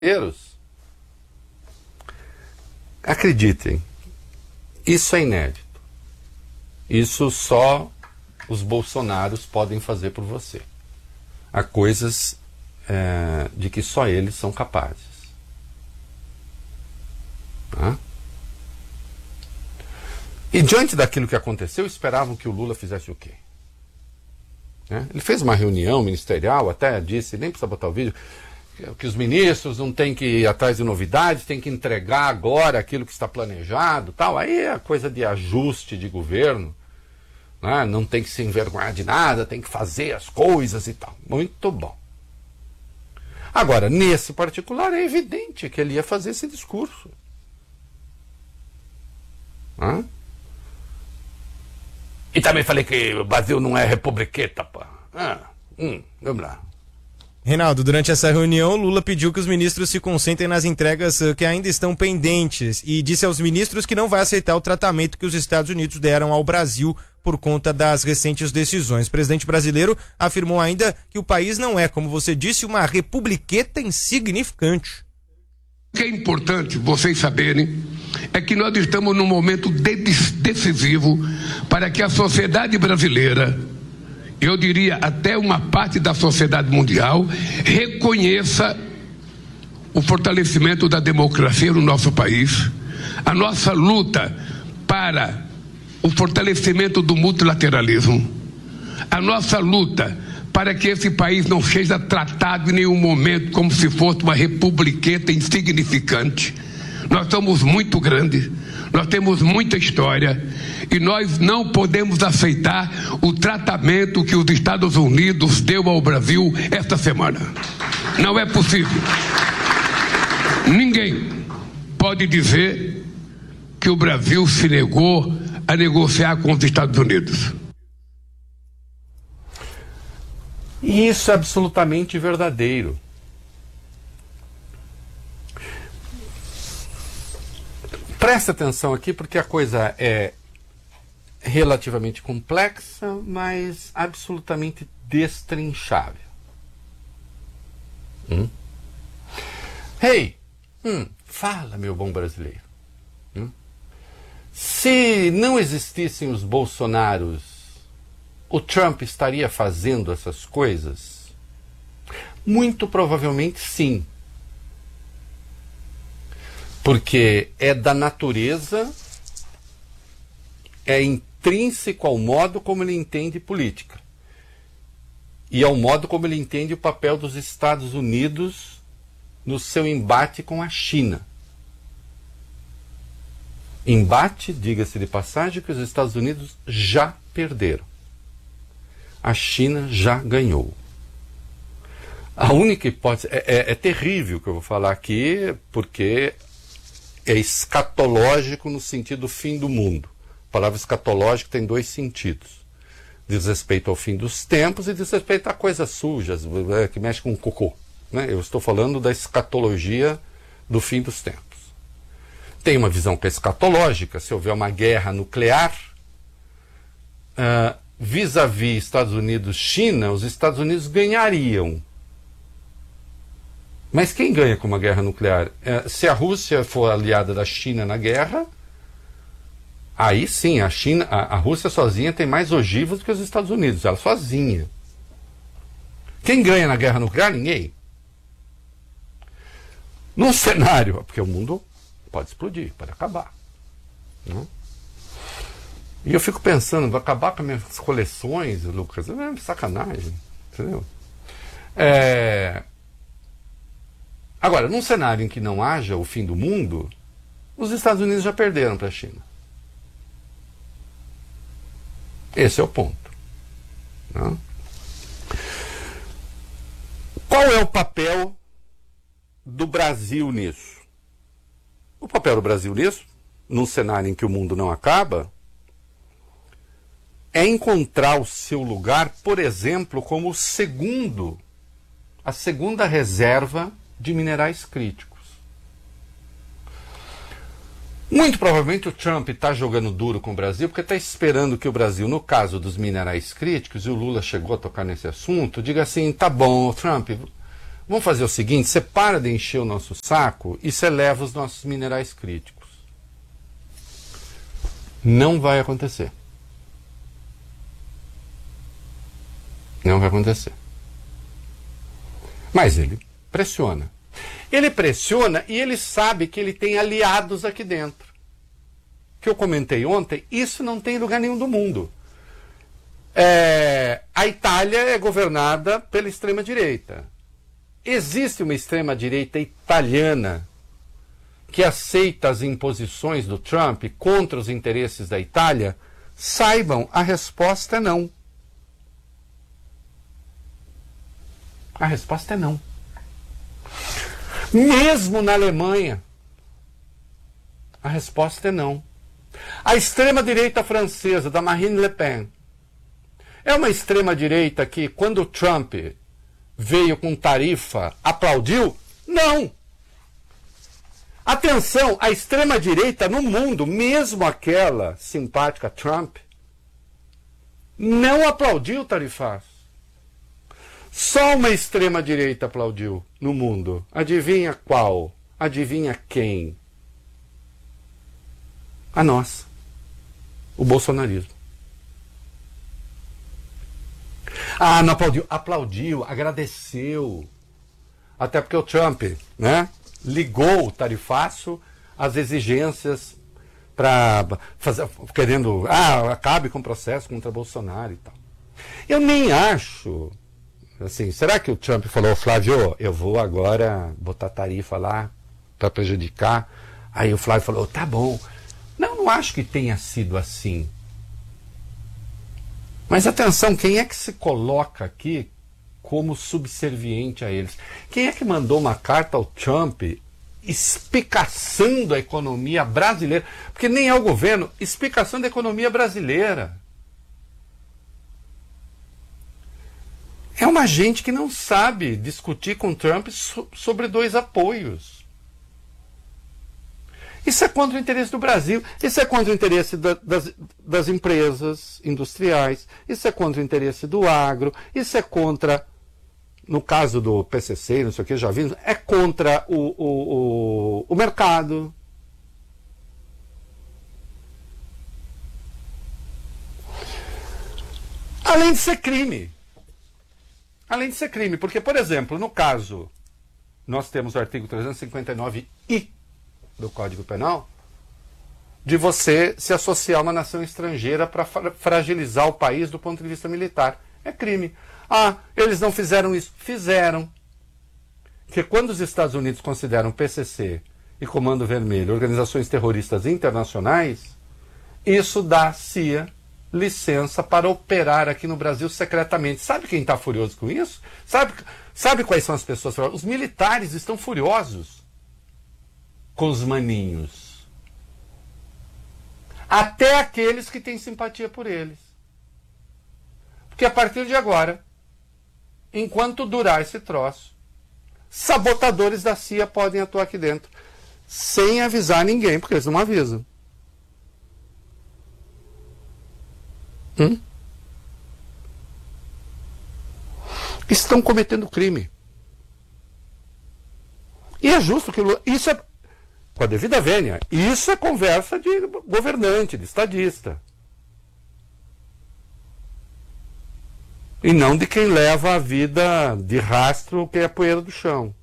Acreditem, isso é inédito. Isso só os bolsonaros podem fazer por você. Há coisas de que só eles são capazes. Tá? E diante daquilo que aconteceu, esperavam que o Lula fizesse o quê? Ele fez uma reunião ministerial, até disse, nem precisa botar o vídeo, que os ministros não têm que ir atrás de novidades, têm que entregar agora aquilo que está planejado, tal. Aí é coisa de ajuste de governo, né? Não tem que se envergonhar de nada, tem que fazer as coisas e tal. Muito bom. Agora, nesse particular, é evidente que ele ia fazer esse discurso. E também falei que o Brasil não é republiqueta, pá. Vamos lá. Reinaldo, durante essa reunião, Lula pediu que os ministros se concentrem nas entregas que ainda estão pendentes e disse aos ministros que não vai aceitar o tratamento que os Estados Unidos deram ao Brasil por conta das recentes decisões. O presidente brasileiro afirmou ainda que o país não é, como você disse, uma republiqueta insignificante. O que é importante vocês saberem é que nós estamos num momento decisivo para que a sociedade brasileira, eu diria até uma parte da sociedade mundial, reconheça o fortalecimento da democracia no nosso país, a nossa luta para o fortalecimento do multilateralismo, a nossa luta para que esse país não seja tratado em nenhum momento como se fosse uma republiqueta insignificante. Nós somos muito grandes, nós temos muita história e nós não podemos aceitar o tratamento que os Estados Unidos deu ao Brasil esta semana. Não é possível. Ninguém pode dizer que o Brasil se negou a negociar com os Estados Unidos. E isso é absolutamente verdadeiro. Presta atenção aqui porque a coisa é relativamente complexa, mas absolutamente destrinchável. Fala, meu bom brasileiro. Se não existissem os Bolsonaros, o Trump estaria fazendo essas coisas? Muito provavelmente sim. Porque é da natureza, é intrínseco ao modo como ele entende política. E ao modo como ele entende o papel dos Estados Unidos no seu embate com a China. Embate, diga-se de passagem, que os Estados Unidos já perderam. A China já ganhou. A única hipótese... É terrível o que eu vou falar aqui, porque é escatológico no sentido fim do mundo. A palavra escatológico tem dois sentidos. Diz respeito ao fim dos tempos e diz respeito a coisas sujas, que mexe com cocô. Eu estou falando da escatologia do fim dos tempos. Tem uma visão que é escatológica. Se houver uma guerra nuclear, vis-à-vis Estados Unidos-China, os Estados Unidos ganhariam. Mas quem ganha com uma guerra nuclear? Se a Rússia for aliada da China na guerra, aí sim, a Rússia sozinha tem mais ogivas do que os Estados Unidos, ela sozinha. Quem ganha na guerra nuclear? Ninguém. Num cenário, porque o mundo pode explodir, pode acabar. Não? E eu fico pensando, vai acabar com as minhas coleções, Lucas? É sacanagem, entendeu? Agora, num cenário em que não haja o fim do mundo, os Estados Unidos já perderam para a China. Esse é o ponto. Não? Qual é o papel do Brasil nisso? O papel do Brasil nisso, num cenário em que o mundo não acaba, é encontrar o seu lugar, por exemplo, como a segunda reserva de minerais críticos. Muito provavelmente o Trump está jogando duro com o Brasil, porque está esperando que o Brasil, no caso dos minerais críticos, e o Lula chegou a tocar nesse assunto, diga assim, tá bom, Trump, vamos fazer o seguinte, você para de encher o nosso saco e você leva os nossos minerais críticos. Não vai acontecer. Não vai acontecer. Mas ele pressiona. Ele pressiona e ele sabe que ele tem aliados aqui dentro. Que eu comentei ontem, isso não tem em lugar nenhum do mundo. A Itália é governada pela extrema-direita. Existe uma extrema-direita italiana que aceita as imposições do Trump contra os interesses da Itália? Saibam, a resposta é não. A resposta é não. Mesmo na Alemanha, a resposta é não. A extrema-direita francesa, da Marine Le Pen, é uma extrema-direita que, quando o Trump veio com tarifa, aplaudiu? Não! Atenção, a extrema-direita no mundo, mesmo aquela simpática Trump, não aplaudiu o tarifaço. Só uma extrema-direita aplaudiu no mundo. Adivinha qual? Adivinha quem? A nossa. O bolsonarismo. Ah, não aplaudiu. Aplaudiu, agradeceu. Até porque o Trump, né, ligou o tarifaço às exigências para fazer, querendo, acabe com o processo contra Bolsonaro e tal. Eu nem acho, assim, será que o Trump falou, Flávio, eu vou agora botar tarifa lá para prejudicar? Aí o Flávio falou, tá bom. Não acho que tenha sido assim. Mas atenção, quem é que se coloca aqui como subserviente a eles? Quem é que mandou uma carta ao Trump espicaçando a economia brasileira? Porque nem é o governo, explicação da economia brasileira. É uma gente que não sabe discutir com Trump sobre dois apoios. Isso é contra o interesse do Brasil, isso é contra o interesse das empresas industriais, isso é contra o interesse do agro, isso é contra, no caso do PCC, não sei o que, já vimos, é contra o mercado. Além de ser crime. Além de ser crime, porque, por exemplo, no caso, nós temos o artigo 359-I do Código Penal, de você se associar a uma nação estrangeira para fragilizar o país do ponto de vista militar. É crime. Ah, eles não fizeram isso. Fizeram. Porque quando os Estados Unidos consideram PCC e Comando Vermelho organizações terroristas internacionais, isso dá à CIA licença para operar aqui no Brasil secretamente. Sabe quem está furioso com isso? Sabe quais são as pessoas furiosas? Os militares estão furiosos com os maninhos. Até aqueles que têm simpatia por eles. Porque a partir de agora, enquanto durar esse troço, sabotadores da CIA podem atuar aqui dentro, sem avisar ninguém, porque eles não avisam. Estão cometendo crime. E é justo que isso é, com a devida vênia, isso é conversa de governante, de estadista. E não de quem leva a vida de rastro, que é a poeira do chão.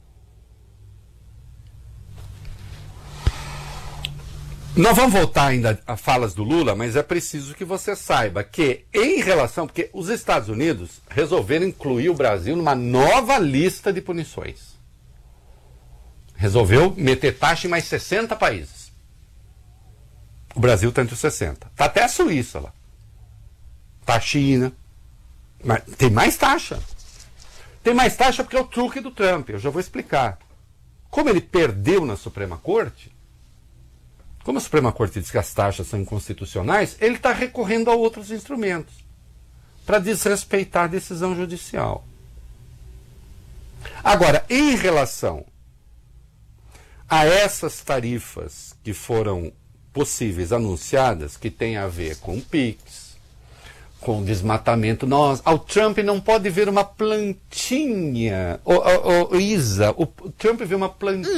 Nós vamos voltar ainda a falas do Lula, mas é preciso que você saiba que, em relação... Porque os Estados Unidos resolveram incluir o Brasil numa nova lista de punições. Resolveu meter taxa em mais 60 países. O Brasil está entre os 60. Está até a Suíça lá. Está a China. Mas tem mais taxa. Tem mais taxa porque é o truque do Trump. Eu já vou explicar. Como ele perdeu na Suprema Corte, como a Suprema Corte diz que as taxas são inconstitucionais, ele está recorrendo a outros instrumentos para desrespeitar a decisão judicial. Agora, em relação a essas tarifas que foram possíveis anunciadas, que tem a ver com PIX, com o desmatamento. O Trump não pode ver uma plantinha. Isa, o Trump vê uma plantinha.